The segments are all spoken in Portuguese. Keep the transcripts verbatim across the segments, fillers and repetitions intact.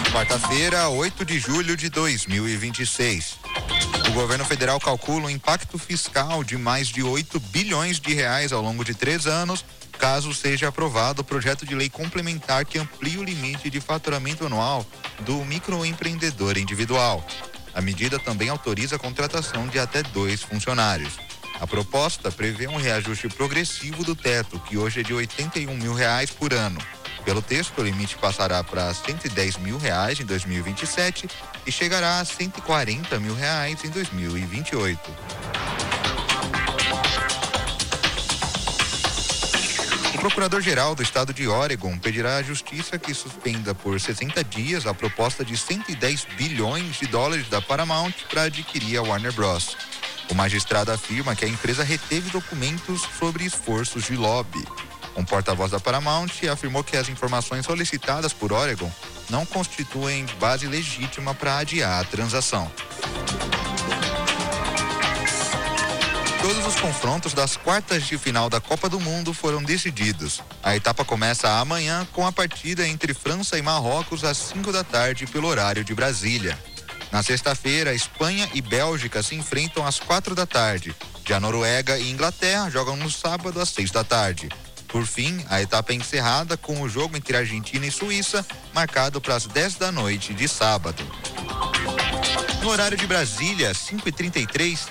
Quarta-feira, oito de julho de dois mil e vinte e seis. O governo federal calcula um impacto fiscal de mais de oito bilhões de reais ao longo de três anos, caso seja aprovado o projeto de lei complementar que amplia o limite de faturamento anual do microempreendedor individual. A medida também autoriza a contratação de até dois funcionários. A proposta prevê um reajuste progressivo do teto, que hoje é de oitenta e um mil reais por ano. Pelo texto, o limite passará para cento e dez mil reais em dois mil e vinte e sete e chegará a cento e quarenta mil reais em dois mil e vinte e oito. O procurador-geral do estado de Oregon pedirá à justiça que suspenda por sessenta dias a proposta de cento e dez bilhões de dólares da Paramount para adquirir a Warner Bros. O magistrado afirma que a empresa reteve documentos sobre esforços de lobby. Um porta-voz da Paramount afirmou que as informações solicitadas por Oregon não constituem base legítima para adiar a transação. Todos os confrontos das quartas de final da Copa do Mundo foram decididos. A etapa começa amanhã com a partida entre França e Marrocos às cinco da tarde pelo horário de Brasília. Na sexta-feira, Espanha e Bélgica se enfrentam às quatro da tarde. Já Noruega e Inglaterra jogam no sábado às seis da tarde. Por fim, a etapa é encerrada com o jogo entre Argentina e Suíça, marcado para as dez da noite de sábado. No horário de Brasília, cinco e trinta e três.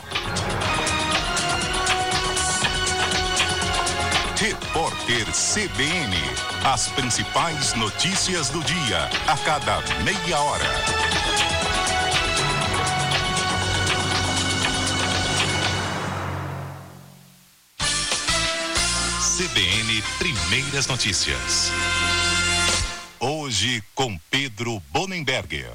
Repórter C B N. As principais notícias do dia, a cada meia hora. C B N Primeiras Notícias. Hoje com Pedro Bonenberger.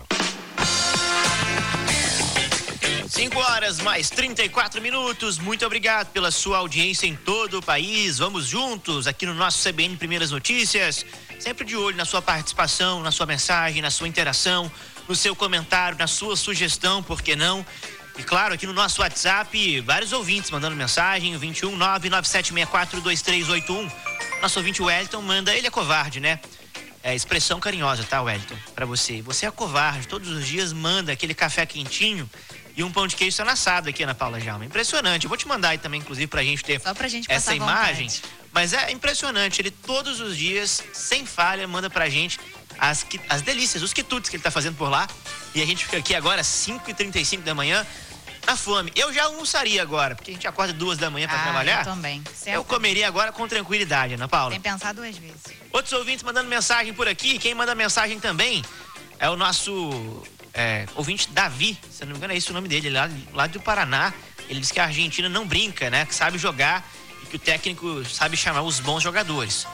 cinco horas mais trinta e quatro minutos. Muito obrigado pela sua audiência em todo o país. Vamos juntos aqui no nosso C B N Primeiras Notícias. Sempre de olho na sua participação, na sua mensagem, na sua interação, no seu comentário, na sua sugestão, por que não? E claro, aqui no nosso WhatsApp, vários ouvintes mandando mensagem, vinte e um, nove nove sete seis quatro, dois três oito um. Nosso ouvinte Wellington manda, ele é covarde, né? É expressão carinhosa, tá, Wellington? Pra você. Você é covarde, todos os dias manda aquele café quentinho e um pão de queijo sendo assado aqui, Ana Paula Jalma. Impressionante. Eu vou te mandar aí também, inclusive, pra gente ter Só pra gente essa passar imagem. vontade. Mas é impressionante, ele todos os dias, sem falha, manda pra gente as, as delícias, os quitutes que ele tá fazendo por lá. E a gente fica aqui agora, cinco e trinta e cinco da manhã, na fome. Eu já almoçaria agora, porque a gente acorda duas da manhã pra ah, trabalhar. Eu também. Eu comeria agora com tranquilidade, Ana Paula. Tem pensado duas vezes. Outros ouvintes mandando mensagem por aqui. Quem manda mensagem também é o nosso é, ouvinte Davi, se eu não me engano é esse o nome dele, lá, lá do Paraná. Ele diz que a Argentina não brinca, né? Que sabe jogar e que o técnico sabe chamar os bons jogadores.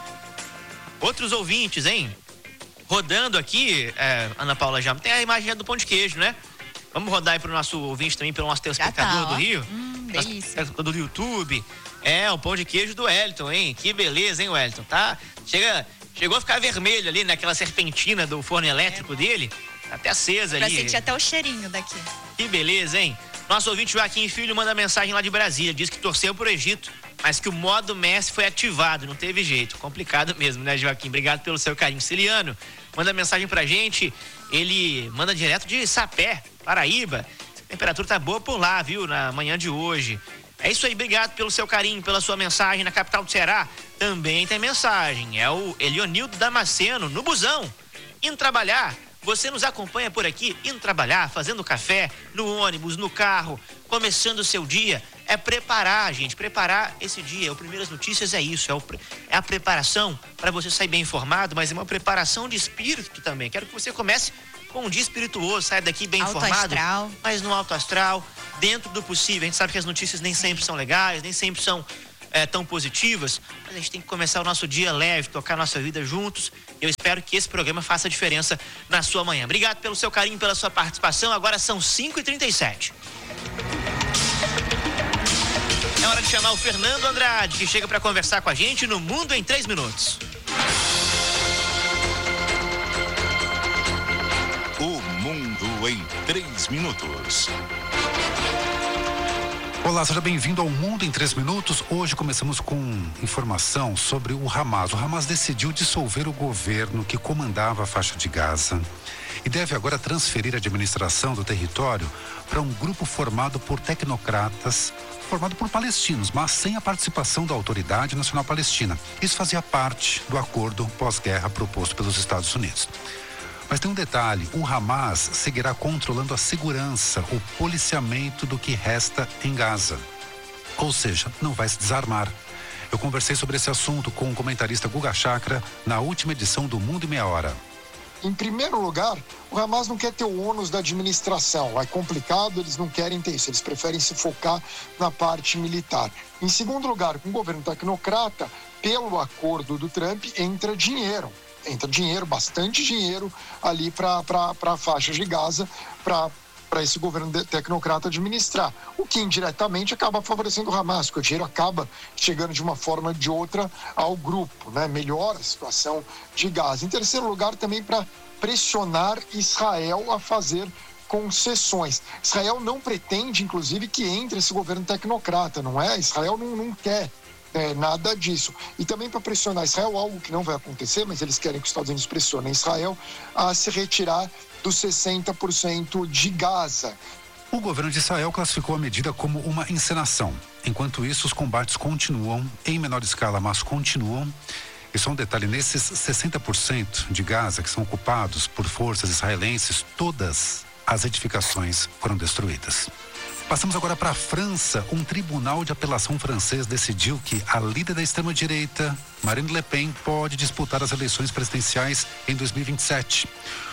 Outros ouvintes, hein? Rodando aqui, é, Ana Paula já tem a imagem do pão de queijo, né? Vamos rodar aí pro nosso ouvinte também, pelo nosso telespectador tá, do Rio. Hum, nosso delícia. do YouTube. É, o pão de queijo do Wellington, hein? Que beleza, hein, Wellington? Tá? Chega, chegou a ficar vermelho ali naquela serpentina do forno elétrico é. dele. Tá até acesa pra ali. Pra sentir até o cheirinho daqui. Que beleza, hein? Nosso ouvinte Joaquim Filho manda mensagem lá de Brasília. Diz que torceu pro Egito, mas que o modo Messi foi ativado. Não teve jeito. Complicado mesmo, né, Joaquim? Obrigado pelo seu carinho. Ciliano manda mensagem pra gente. Ele manda direto de Sapé, Paraíba. A temperatura tá boa por lá, viu? Na manhã de hoje. É isso aí, obrigado pelo seu carinho, pela sua mensagem. Na capital do Ceará também tem mensagem. É o Elionildo Damasceno, no busão, indo trabalhar. Você nos acompanha por aqui, indo trabalhar, fazendo café, no ônibus, no carro, começando o seu dia. É preparar, gente, preparar esse dia. O Primeiras Notícias é isso, é, o, é a preparação para você sair bem informado, mas é uma preparação de espírito também. Quero que você comece com um dia espirituoso, saia daqui bem alto informado, astral. mas no alto astral, dentro do possível. A gente sabe que as notícias nem sempre são legais, nem sempre são é, tão positivas, mas a gente tem que começar o nosso dia leve, tocar a nossa vida juntos. Eu espero que esse programa faça diferença na sua manhã. Obrigado pelo seu carinho, pela sua participação. Agora são cinco e trinta e sete. É hora de chamar o Fernando Andrade, que chega para conversar com a gente no Mundo em três minutos. O Mundo em três minutos. Olá, seja bem-vindo ao Mundo em três minutos. Hoje começamos com informação sobre o Hamas. O Hamas decidiu dissolver o governo que comandava a faixa de Gaza e deve agora transferir a administração do território para um grupo formado por tecnocratas, formado por palestinos, mas sem a participação da Autoridade Nacional Palestina. Isso fazia parte do acordo pós-guerra proposto pelos Estados Unidos. Mas tem um detalhe, o Hamas seguirá controlando a segurança, o policiamento do que resta em Gaza. Ou seja, não vai se desarmar. Eu conversei sobre esse assunto com o comentarista Guga Chakra na última edição do Mundo em Meia Hora. Em primeiro lugar, o Hamas não quer ter o ônus da administração. É complicado, eles não querem ter isso. Eles preferem se focar na parte militar. Em segundo lugar, com o governo tecnocrata, pelo acordo do Trump, entra dinheiro. Entra dinheiro, bastante dinheiro ali para a faixa de Gaza, para esse governo tecnocrata administrar. O que indiretamente acaba favorecendo o Hamas, porque o dinheiro acaba chegando de uma forma ou de outra ao grupo, né? Melhora a situação de Gaza. Em terceiro lugar, também para pressionar Israel a fazer concessões. Israel não pretende, inclusive, que entre esse governo tecnocrata, não é? Israel não, não quer É, nada disso. E também para pressionar Israel, algo que não vai acontecer, mas eles querem que os Estados Unidos pressionem Israel a se retirar dos sessenta por cento de Gaza. O governo de Israel classificou a medida como uma encenação. Enquanto isso, os combates continuam, em menor escala, mas continuam. E só um detalhe, nesses sessenta por cento de Gaza que são ocupados por forças israelenses, todas as edificações foram destruídas. Passamos agora para a França. Um tribunal de apelação francês decidiu que a líder da extrema-direita, Marine Le Pen, pode disputar as eleições presidenciais em dois mil e vinte e sete.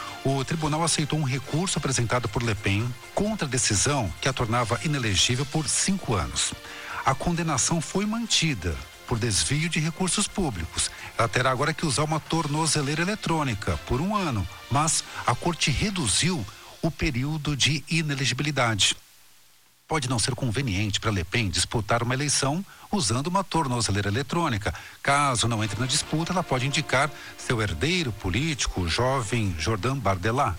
O tribunal aceitou um recurso apresentado por Le Pen contra a decisão que a tornava inelegível por cinco anos. A condenação foi mantida por desvio de recursos públicos. Ela terá agora que usar uma tornozeleira eletrônica por um ano, mas a corte reduziu o período de inelegibilidade. Pode não ser conveniente para Le Pen disputar uma eleição usando uma tornozeleira eletrônica. Caso não entre na disputa, ela pode indicar seu herdeiro político, o jovem Jordan Bardella.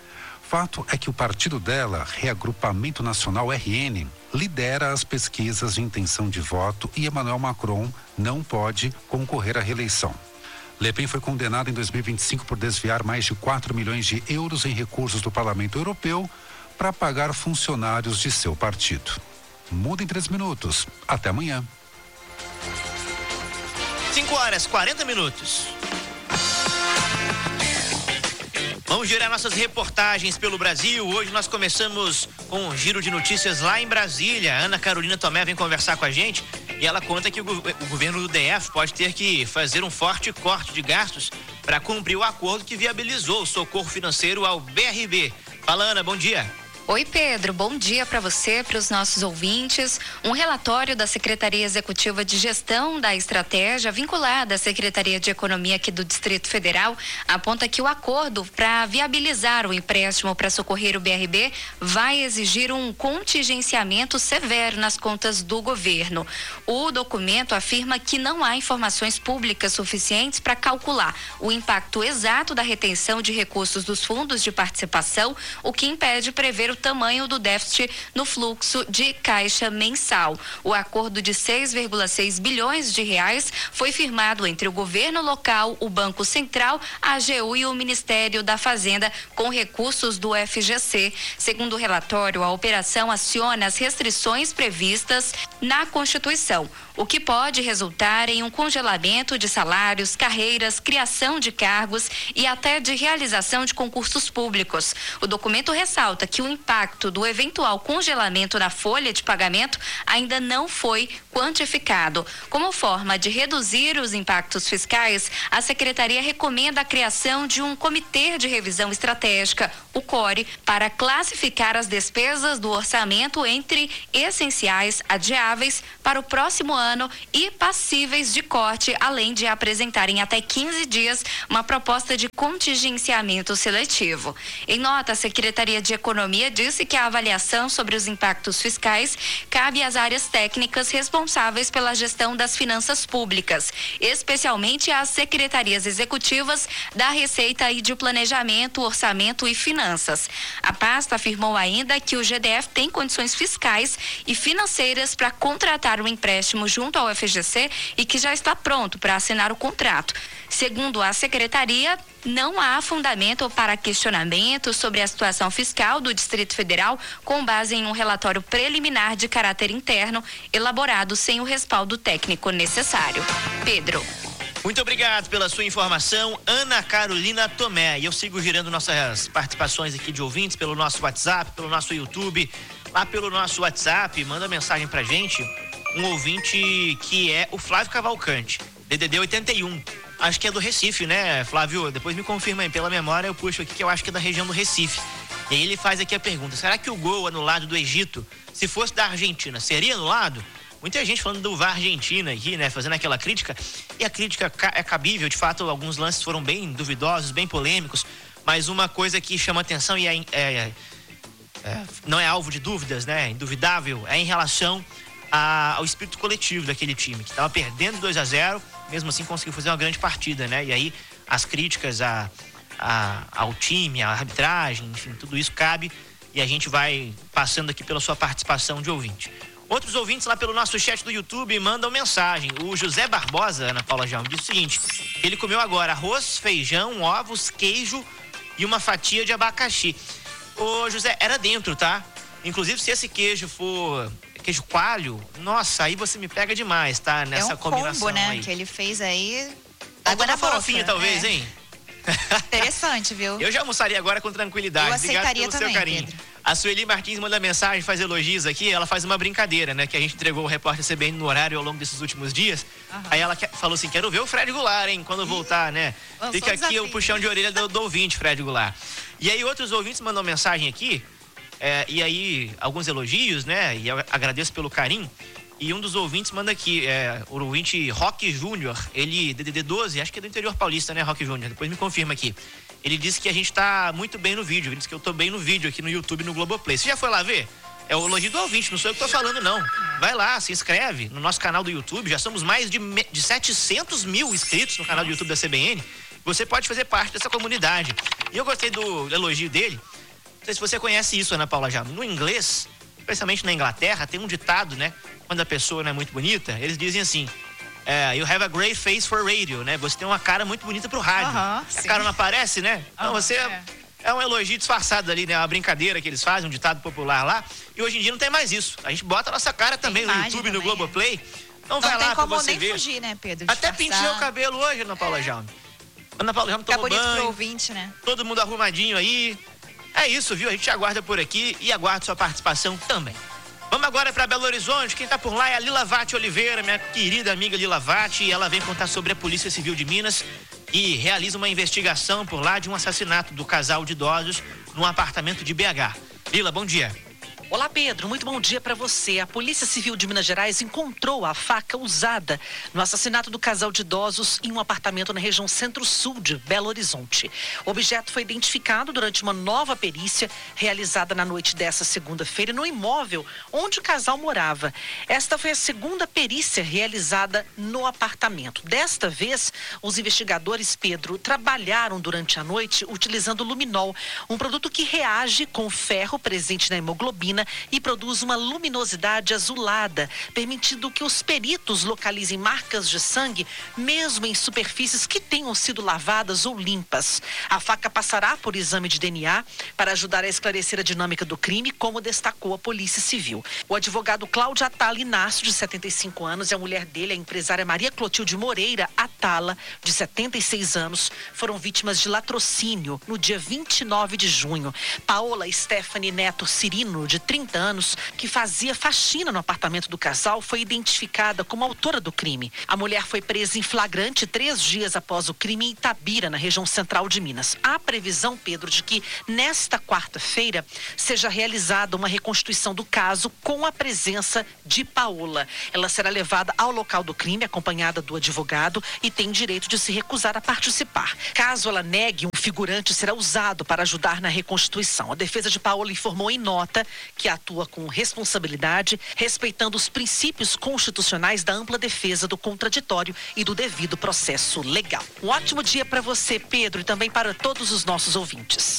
Fato é que o partido dela, Reagrupamento Nacional R N, lidera as pesquisas de intenção de voto e Emmanuel Macron não pode concorrer à reeleição. Le Pen foi condenada em dois mil e vinte e cinco por desviar mais de quatro milhões de euros em recursos do Parlamento Europeu para pagar funcionários de seu partido. Muda em três minutos. Até amanhã. cinco horas, quarenta minutos. Vamos girar nossas reportagens pelo Brasil. Hoje nós começamos com um giro de notícias lá em Brasília. A Ana Carolina Tomé vem conversar com a gente e ela conta que o, o governo do D F pode ter que fazer um forte corte de gastos para cumprir o acordo que viabilizou o socorro financeiro ao B R B. Fala, Ana, bom dia. Oi, Pedro, bom dia para você, para os nossos ouvintes. Um relatório da Secretaria Executiva de Gestão da Estratégia, vinculada à Secretaria de Economia aqui do Distrito Federal, aponta que o acordo para viabilizar o empréstimo para socorrer o B R B vai exigir um contingenciamento severo nas contas do governo. O documento afirma que não há informações públicas suficientes para calcular o impacto exato da retenção de recursos dos fundos de participação, o que impede prever o tamanho do déficit no fluxo de caixa mensal. O acordo de seis vírgula seis bilhões de reais foi firmado entre o governo local, o Banco Central, a AGU e o Ministério da Fazenda com recursos do F G C. Segundo o relatório, a operação aciona as restrições previstas na Constituição, o que pode resultar em um congelamento de salários, carreiras, criação de cargos e até de realização de concursos públicos. O documento ressalta que o impacto do eventual congelamento na folha de pagamento ainda não foi quantificado. Como forma de reduzir os impactos fiscais, a Secretaria recomenda a criação de um Comitê de Revisão Estratégica, o CORE, para classificar as despesas do orçamento entre essenciais, adiáveis para o próximo ano e passíveis de corte, além de apresentar em até quinze dias uma proposta de contingenciamento seletivo. Em nota, a Secretaria de Economia disse que a avaliação sobre os impactos fiscais cabe às áreas técnicas responsáveis pela gestão das finanças públicas, especialmente às secretarias executivas da Receita e de Planejamento, Orçamento e Finanças. A pasta afirmou ainda que o G D F tem condições fiscais e financeiras para contratar um empréstimo junto ao F G C e que já está pronto para assinar o contrato. Segundo a secretaria, não há fundamento para questionamento sobre a situação fiscal do Distrito Federal com base em um relatório preliminar de caráter interno elaborado sem o respaldo técnico necessário. Pedro. Muito obrigado pela sua informação, Ana Carolina Tomé. E eu sigo girando nossas participações aqui de ouvintes pelo nosso WhatsApp, pelo nosso YouTube. Lá pelo nosso WhatsApp, manda mensagem pra gente um ouvinte que é o Flávio Cavalcante, D D D oitenta e um. Acho que é do Recife, né, Flávio? Depois me confirma aí, pela memória eu puxo aqui que eu acho que é da região do Recife. E aí ele faz aqui a pergunta: será que o gol anulado do Egito, se fosse da Argentina, seria anulado? Muita gente falando do V A R Argentina aqui, né, fazendo aquela crítica. E a crítica é cabível, de fato, alguns lances foram bem duvidosos, bem polêmicos. Mas uma coisa que chama atenção e é, é, é, não é alvo de dúvidas, né, induvidável, é em relação a, ao espírito coletivo daquele time, que estava perdendo dois a zero, mesmo assim conseguiu fazer uma grande partida, né? E aí as críticas a, a, ao time, à arbitragem, enfim, tudo isso cabe e a gente vai passando aqui pela sua participação de ouvinte. Outros ouvintes lá pelo nosso chat do YouTube mandam mensagem. O José Barbosa, Ana Paula Jaume, diz o seguinte: ele comeu agora arroz, feijão, ovos, queijo e uma fatia de abacaxi. Ô José, era dentro, tá? Inclusive, se esse queijo for queijo coalho, nossa, aí você me pega demais, tá? Nessa é um combinação combo, né? aí. Que ele fez aí. Água na farofinha, talvez, é. hein? Interessante, viu? Eu já almoçaria agora com tranquilidade. Eu aceitaria Obrigado pelo também, seu carinho. Pedro. A Sueli Martins manda mensagem, faz elogios aqui. Ela faz uma brincadeira, né? Que a gente entregou o repórter C B N no horário ao longo desses últimos dias. Uhum. Aí ela quer, falou assim: quero ver o Fred Goulart, hein? Quando voltar, né? Vamos, Fica aqui desafio. O puxão de orelha do, do ouvinte, Fred Goulart. E aí outros ouvintes mandam mensagem aqui. É, e aí, alguns elogios, né? E eu agradeço pelo carinho. E um dos ouvintes manda aqui, é, o ouvinte Roque Júnior, ele, D D D doze, acho que é do interior paulista, né, Roque Júnior? Depois me confirma aqui. Ele disse que a gente tá muito bem no vídeo, ele disse que eu tô bem no vídeo aqui no YouTube, no Globoplay. Você já foi lá ver? É o elogio do ouvinte, não sou eu que tô falando, não. Vai lá, se inscreve no nosso canal do YouTube, já somos mais de, de setecentos mil inscritos no canal do YouTube da C B N. Você pode fazer parte dessa comunidade. E eu gostei do elogio dele. Não sei se você conhece isso, Ana Paula Jaume. No inglês, especialmente na Inglaterra, tem um ditado, né? Quando a pessoa não é muito bonita, eles dizem assim: é, you have a great face for radio, né? Você tem uma cara muito bonita pro rádio. Uh-huh, a cara não aparece, né? Então uh-huh, você é. é um elogio disfarçado ali, né? Uma brincadeira que eles fazem, um ditado popular lá. E hoje em dia não tem mais isso. A gente bota a nossa cara também no YouTube, também, no Globoplay. É. Então não vai lá pra você ver. Não tem como nem fugir, né, Pedro? Até pintei o cabelo hoje, Ana Paula é. Jaume. Ana Paula Jaume tomou banho. Tá bonito pro ouvinte, né? Todo mundo arrumadinho aí. É isso, viu? A gente aguarda por aqui e aguarda sua participação também. Vamos agora para Belo Horizonte. Quem tá por lá é a Lila Vatti Oliveira, minha querida amiga Lila Vatti. Ela vem contar sobre a Polícia Civil de Minas e realiza uma investigação por lá de um assassinato do casal de idosos num apartamento de B H. Lila, bom dia. Olá, Pedro. Muito bom dia para você. A Polícia Civil de Minas Gerais encontrou a faca usada no assassinato do casal de idosos em um apartamento na região centro-sul de Belo Horizonte. O objeto foi identificado durante uma nova perícia realizada na noite dessa segunda-feira no imóvel onde o casal morava. Esta foi a segunda perícia realizada no apartamento. Desta vez, os investigadores, Pedro, trabalharam durante a noite utilizando luminol, um produto que reage com o ferro presente na hemoglobina e produz uma luminosidade azulada, permitindo que os peritos localizem marcas de sangue, mesmo em superfícies que tenham sido lavadas ou limpas. A faca passará por exame de D N A para ajudar a esclarecer a dinâmica do crime, como destacou a Polícia Civil. O advogado Cláudio Atala Inácio, de setenta e cinco anos, e a mulher dele, a empresária Maria Clotilde Moreira Atala, de setenta e seis anos, foram vítimas de latrocínio no dia vinte e nove de junho. Paola Stephanie Neto Cirino, de trinta anos, que fazia faxina no apartamento do casal, foi identificada como autora do crime. A mulher foi presa em flagrante três dias após o crime em Itabira, na região central de Minas. Há previsão, Pedro, de que nesta quarta-feira seja realizada uma reconstituição do caso com a presença de Paola. Ela será levada ao local do crime, acompanhada do advogado, e tem direito de se recusar a participar. Caso ela negue, um figurante será usado para ajudar na reconstituição. A defesa de Paola informou em nota que atua com responsabilidade, respeitando os princípios constitucionais da ampla defesa do contraditório e do devido processo legal. Um ótimo dia para você, Pedro, e também para todos os nossos ouvintes.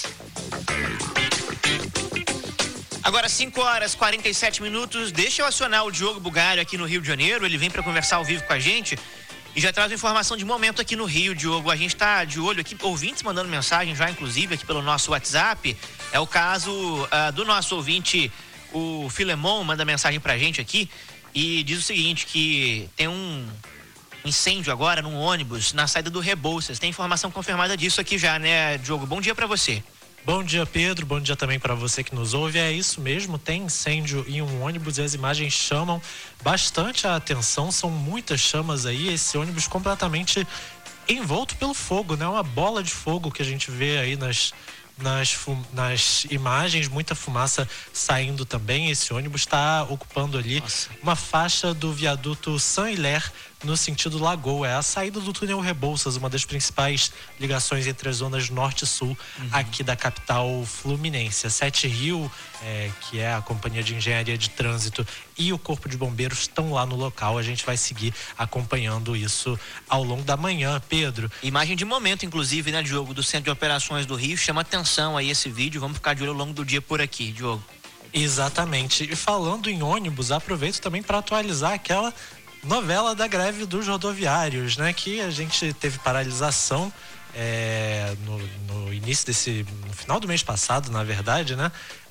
Agora cinco horas e quarenta e sete minutos, deixa eu acionar o Diogo Bugalho aqui no Rio de Janeiro, ele vem para conversar ao vivo com a gente e já traz informação de momento aqui no Rio, Diogo. A gente está de olho aqui, ouvintes mandando mensagem já, inclusive, aqui pelo nosso WhatsApp. É o caso uh, do nosso ouvinte, o Filemon, manda mensagem pra gente aqui e diz o seguinte, que tem um incêndio agora num ônibus na saída do Rebouças. Tem informação confirmada disso aqui já, né, Diogo? Bom dia para você. Bom dia, Pedro. Bom dia também para você que nos ouve. É isso mesmo, tem incêndio em um ônibus e as imagens chamam bastante a atenção. São muitas chamas aí. Esse ônibus completamente envolto pelo fogo, né? Uma bola de fogo que a gente vê aí nas, nas, nas imagens. Muita fumaça saindo também. Esse ônibus está ocupando ali Nossa. uma faixa do viaduto Saint-Hilaire, no sentido Lagoa. É a saída do túnel Rebouças, uma das principais ligações entre as zonas norte e sul uhum. aqui da capital fluminense. A Sete Rio, é, que é a Companhia de Engenharia de Trânsito, e o Corpo de Bombeiros estão lá no local. A gente vai seguir acompanhando isso ao longo da manhã, Pedro. Imagem de momento, inclusive, né, Diogo, do Centro de Operações do Rio. Chama atenção aí esse vídeo. Vamos ficar de olho ao longo do dia por aqui, Diogo. Exatamente. E falando em ônibus, aproveito também para atualizar aquela novela da greve dos rodoviários, né? Que a gente teve paralisação é, no, no início desse, no final do mês passado, na verdade, né?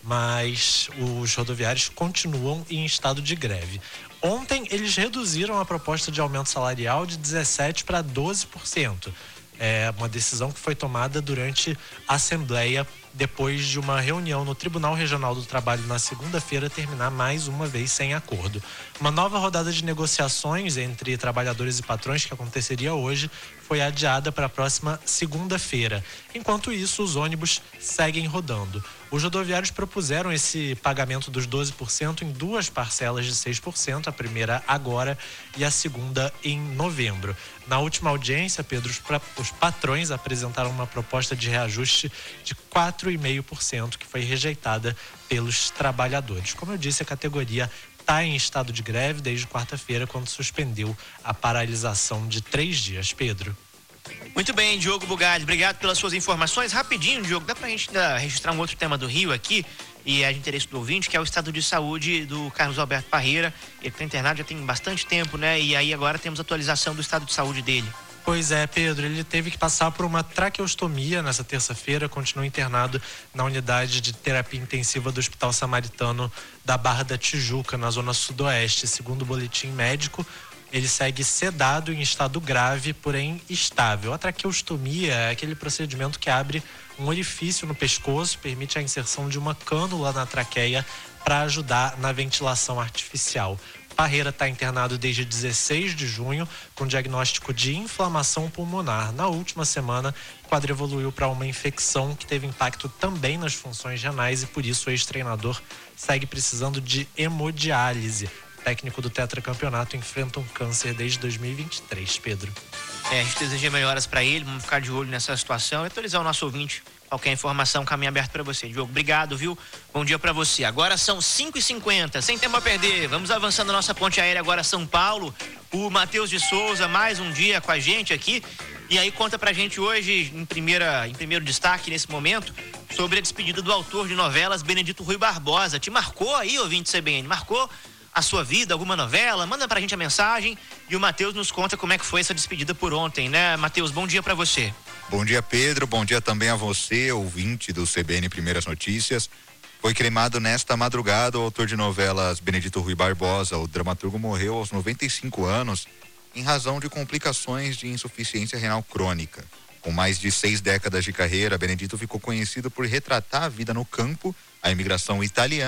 Mas os rodoviários continuam em estado de greve. Ontem eles reduziram a proposta de aumento salarial de dezessete por cento para doze por cento. É uma decisão que foi tomada durante a Assembleia, depois de uma reunião no Tribunal Regional do Trabalho na segunda-feira terminar mais uma vez sem acordo. Uma nova rodada de negociações entre trabalhadores e patrões, que aconteceria hoje, foi adiada para a próxima segunda-feira. Enquanto isso, os ônibus seguem rodando. Os rodoviários propuseram esse pagamento dos doze por cento em duas parcelas de seis por cento, a primeira agora e a segunda em novembro. Na última audiência, Pedro, os, pra, os patrões apresentaram uma proposta de reajuste de quatro vírgula cinco por cento, que foi rejeitada pelos trabalhadores. Como eu disse, a categoria está em estado de greve desde quarta-feira, quando suspendeu a paralisação de três dias. Pedro. Muito bem, Diogo Bugalho, obrigado pelas suas informações. Rapidinho, Diogo, dá pra gente ainda registrar um outro tema do Rio aqui, e é de interesse do ouvinte, que é o estado de saúde do Carlos Alberto Parreira. Ele está internado já tem bastante tempo, né? E aí agora temos atualização do estado de saúde dele. Pois é, Pedro, ele teve que passar por uma traqueostomia nessa terça-feira, continua internado na unidade de terapia intensiva do Hospital Samaritano da Barra da Tijuca, na zona sudoeste. Segundo o boletim médico, ele segue sedado em estado grave, porém estável. A traqueostomia é aquele procedimento que abre um orifício no pescoço, permite a inserção de uma cânula na traqueia para ajudar na ventilação artificial. Parreira está internado desde dezesseis de junho com diagnóstico de inflamação pulmonar. Na última semana, o quadro evoluiu para uma infecção que teve impacto também nas funções renais e por isso o ex-treinador segue precisando de hemodiálise. O técnico do tetracampeonato enfrenta um câncer desde dois mil e vinte e três, Pedro. É, a gente deseja melhoras para ele, vamos ficar de olho nessa situação e atualizar o nosso ouvinte. Qualquer informação, caminho aberto para você. Diogo, obrigado, viu? Bom dia para você. Agora são cinco e cinquenta, sem tempo a perder. Vamos avançando a nossa ponte aérea agora São Paulo. O Matheus de Souza, mais um dia com a gente aqui. E aí conta pra gente hoje, em, primeira, em primeiro destaque nesse momento, sobre a despedida do autor de novelas, Benedito Rui Barbosa. Te marcou aí, ouvinte C B N? Marcou a sua vida, alguma novela? Manda pra gente a mensagem e o Matheus nos conta como é que foi essa despedida por ontem, né? Matheus, bom dia pra você. Bom dia, Pedro. Bom dia também a você, ouvinte do C B N Primeiras Notícias. Foi cremado nesta madrugada o autor de novelas Benedito Rui Barbosa. O dramaturgo morreu aos noventa e cinco anos em razão de complicações de insuficiência renal crônica. Com mais de seis décadas de carreira, Benedito ficou conhecido por retratar a vida no campo, a imigração italiana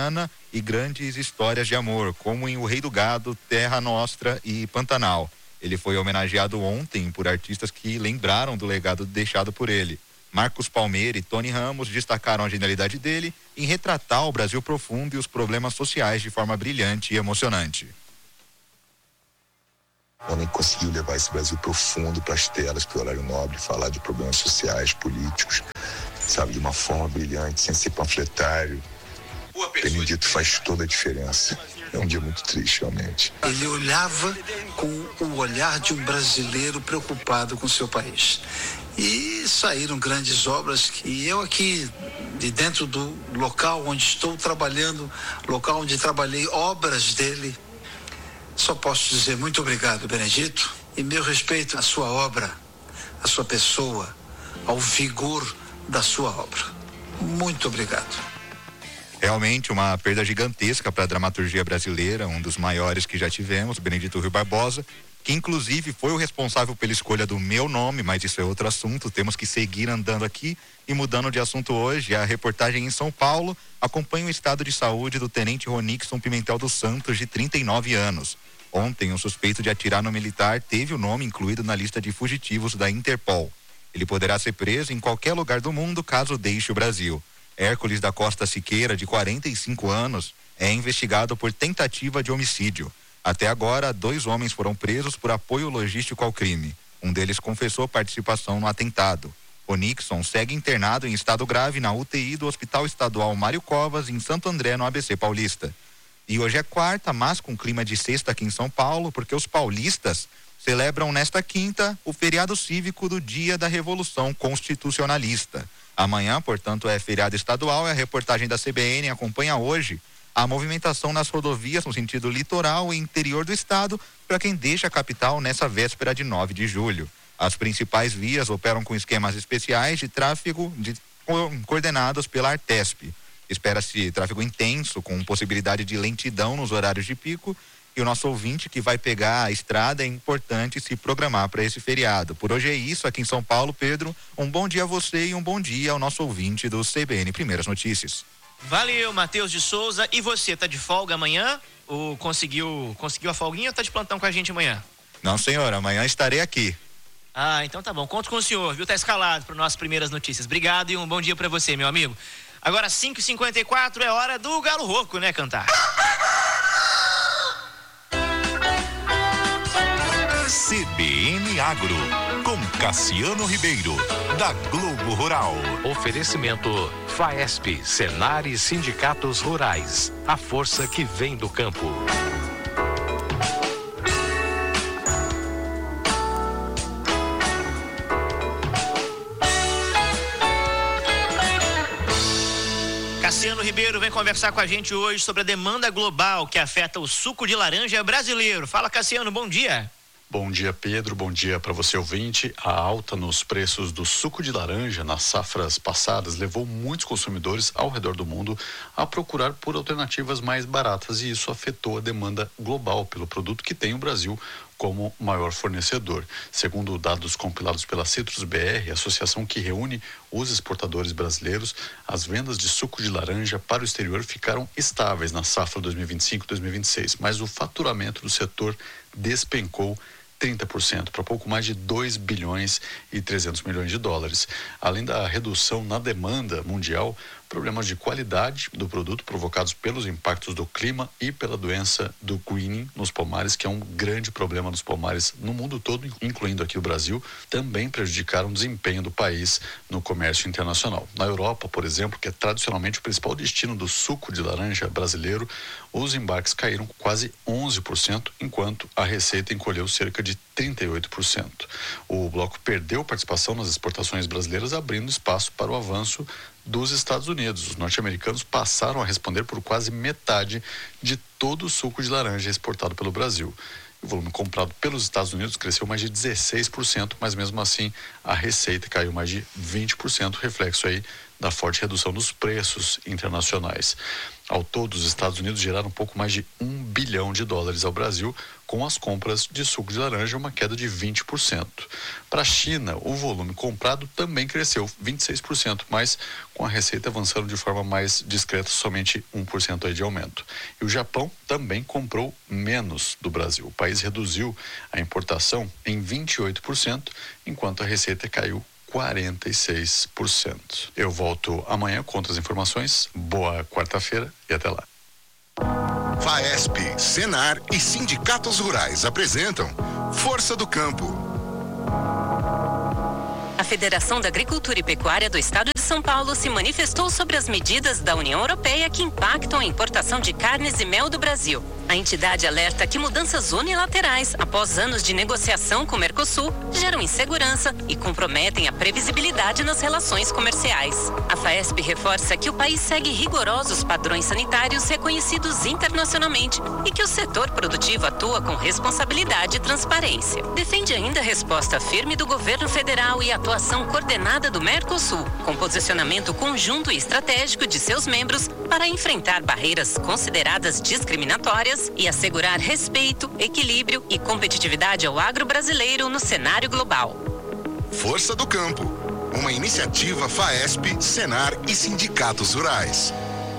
e grandes histórias de amor, como em O Rei do Gado, Terra Nostra e Pantanal. Ele foi homenageado ontem por artistas que lembraram do legado deixado por ele. Marcos Palmeira e Tony Ramos destacaram a genialidade dele em retratar o Brasil profundo e os problemas sociais de forma brilhante e emocionante. O homem conseguiu levar esse Brasil profundo para as telas, para o horário nobre, falar de problemas sociais, políticos, sabe, de uma forma brilhante, sem ser panfletário. Benedito faz toda a diferença. É um dia muito triste, realmente. Ele olhava com o olhar de um brasileiro preocupado com o seu país. E saíram grandes obras que eu aqui, de dentro do local onde estou trabalhando, local onde trabalhei, obras dele, só posso dizer muito obrigado, Benedito, e meu respeito à sua obra, à sua pessoa, ao vigor da sua obra. Muito obrigado. Realmente uma perda gigantesca para a dramaturgia brasileira, um dos maiores que já tivemos, Benedito Rui Barbosa, que inclusive foi o responsável pela escolha do meu nome, mas isso é outro assunto, temos que seguir andando aqui. E mudando de assunto hoje, a reportagem em São Paulo acompanha o estado de saúde do tenente Ronixon Pimentel dos Santos, de trinta e nove anos. Ontem, um suspeito de atirar no militar teve o nome incluído na lista de fugitivos da Interpol. Ele poderá ser preso em qualquer lugar do mundo caso deixe o Brasil. Hércules da Costa Siqueira, de quarenta e cinco anos, é investigado por tentativa de homicídio. Até agora, dois homens foram presos por apoio logístico ao crime. Um deles confessou participação no atentado. O Nixon segue internado em estado grave na U T I do Hospital Estadual Mário Covas, em Santo André, no A B C Paulista. E hoje é quarta, mas com clima de sexta aqui em São Paulo, porque os paulistas celebram nesta quinta o feriado cívico do Dia da Revolução Constitucionalista. Amanhã, portanto, é feriado estadual e a reportagem da C B N acompanha hoje a movimentação nas rodovias no sentido litoral e interior do estado para quem deixa a capital nessa véspera de nove de julho. As principais vias operam com esquemas especiais de tráfego de, coordenados pela Artesp. Espera-se tráfego intenso, com possibilidade de lentidão nos horários de pico. E o nosso ouvinte que vai pegar a estrada, é importante se programar para esse feriado. Por hoje é isso aqui em São Paulo, Pedro. Um bom dia a você e um bom dia ao nosso ouvinte do C B N Primeiras Notícias. Valeu, Matheus de Souza. E você, tá de folga amanhã? Ou conseguiu, conseguiu a folguinha ou tá de plantão com a gente amanhã? Não, senhor, amanhã estarei aqui. Ah, então tá bom. Conto com o senhor, viu? Tá escalado para nossas Primeiras Notícias. Obrigado e um bom dia para você, meu amigo. Agora, cinco e cinquenta e quatro, é hora do Galo Rouco, né, cantar? C B N Agro, com Cassiano Ribeiro, da Globo Rural. Oferecimento Faesp, Senar e Sindicatos Rurais. A força que vem do campo. Cassiano Ribeiro vem conversar com a gente hoje sobre a demanda global que afeta o suco de laranja brasileiro. Fala, Cassiano, bom dia. Bom dia, Pedro. Bom dia para você, ouvinte. A alta nos preços do suco de laranja nas safras passadas levou muitos consumidores ao redor do mundo a procurar por alternativas mais baratas, e isso afetou a demanda global pelo produto, que tem o Brasil como maior fornecedor. Segundo dados compilados pela Citrus B R, associação que reúne os exportadores brasileiros, as vendas de suco de laranja para o exterior ficaram estáveis na safra dois mil e vinte e cinco dois mil e vinte e seis, mas o faturamento do setor despencou trinta por cento, para pouco mais de dois bilhões e trezentos milhões de dólares. Além da redução na demanda mundial, problemas de qualidade do produto provocados pelos impactos do clima e pela doença do greening nos pomares, que é um grande problema nos pomares no mundo todo, incluindo aqui o Brasil, também prejudicaram o desempenho do país no comércio internacional. Na Europa, por exemplo, que é tradicionalmente o principal destino do suco de laranja brasileiro, os embarques caíram quase onze por cento, enquanto a receita encolheu cerca de trinta e oito por cento. O bloco perdeu participação nas exportações brasileiras, abrindo espaço para o avanço dos Estados Unidos. Os norte-americanos passaram a responder por quase metade de todo o suco de laranja exportado pelo Brasil. O volume comprado pelos Estados Unidos cresceu mais de dezesseis por cento, mas mesmo assim a receita caiu mais de vinte por cento, reflexo aí da forte redução dos preços internacionais. Ao todo, os Estados Unidos geraram um pouco mais de um bilhão de dólares ao Brasil com as compras de suco de laranja, uma queda de vinte por cento. Para a China, o volume comprado também cresceu vinte e seis por cento, mas com a receita avançando de forma mais discreta, somente um por cento aí de aumento. E o Japão também comprou menos do Brasil. O país reduziu a importação em vinte e oito por cento, enquanto a receita caiu quarenta e seis por cento. Eu volto amanhã com outras informações. Boa quarta-feira e até lá. Faesp, Senar e sindicatos rurais apresentam Força do Campo. A Federação da Agricultura e Pecuária do Estado de São Paulo se manifestou sobre as medidas da União Europeia que impactam a importação de carnes e mel do Brasil. A entidade alerta que mudanças unilaterais, após anos de negociação com o Mercosul, geram insegurança e comprometem a previsibilidade nas relações comerciais. A Faesp reforça que o país segue rigorosos padrões sanitários reconhecidos internacionalmente e que o setor produtivo atua com responsabilidade e transparência. Defende ainda a resposta firme do governo federal e a atuação coordenada do Mercosul, com posicionamento conjunto e estratégico de seus membros para enfrentar barreiras consideradas discriminatórias e assegurar respeito, equilíbrio e competitividade ao agro brasileiro no cenário global. Força do Campo, uma iniciativa Faesp, Senar e sindicatos rurais.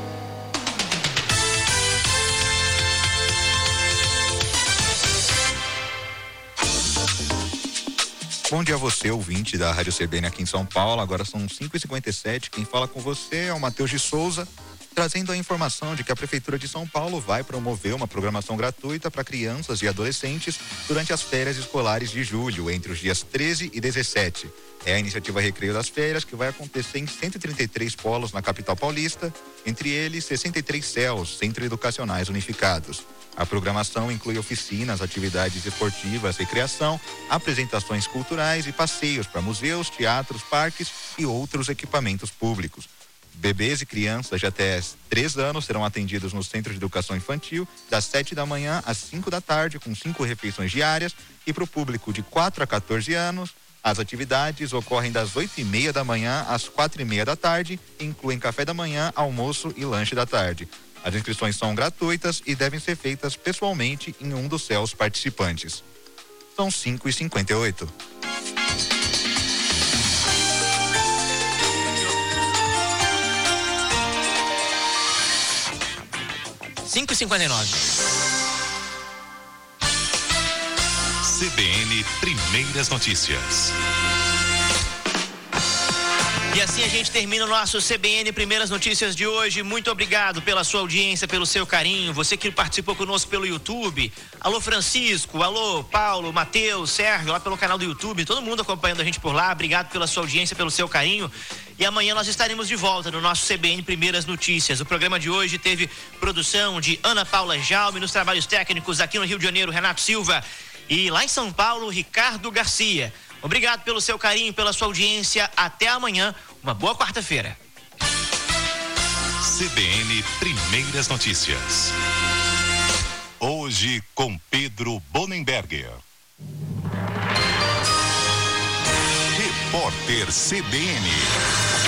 Bom dia a você, ouvinte da Rádio C B N aqui em São Paulo. Agora são cinco e cinquenta e sete. Quem fala com você é o Matheus de Souza, trazendo a informação de que a Prefeitura de São Paulo vai promover uma programação gratuita para crianças e adolescentes durante as férias escolares de julho, entre os dias treze e dezessete. É a iniciativa Recreio das Férias, que vai acontecer em cento e trinta e três polos na capital paulista, entre eles sessenta e três C E Ls, Centros Educacionais Unificados. A programação inclui oficinas, atividades esportivas, recreação, apresentações culturais e passeios para museus, teatros, parques e outros equipamentos públicos. Bebês e crianças de até três anos serão atendidos no Centro de Educação Infantil das sete da manhã às cinco da tarde, com cinco refeições diárias, e para o público de quatro a quatorze anos, as atividades ocorrem das oito e meia da manhã às quatro e meia da tarde e incluem café da manhã, almoço e lanche da tarde. As inscrições são gratuitas e devem ser feitas pessoalmente em um dos C E Ls participantes. São cinco e cinquenta e oito. cinco e cinquenta e nove. C B N Primeiras Notícias. E assim a gente termina o nosso C B N Primeiras Notícias de hoje. Muito obrigado pela sua audiência, pelo seu carinho. Você que participou conosco pelo YouTube. Alô Francisco, alô Paulo, Matheus, Sérgio, lá pelo canal do YouTube. Todo mundo acompanhando a gente por lá. Obrigado pela sua audiência, pelo seu carinho. E amanhã nós estaremos de volta no nosso C B N Primeiras Notícias. O programa de hoje teve produção de Ana Paula Jaume, nos trabalhos técnicos aqui no Rio de Janeiro, Renato Silva. E lá em São Paulo, Ricardo Garcia. Obrigado pelo seu carinho, pela sua audiência. Até amanhã. Uma boa quarta-feira. C B N Primeiras Notícias. Hoje com Pedro Bonenberger. Repórter C B N.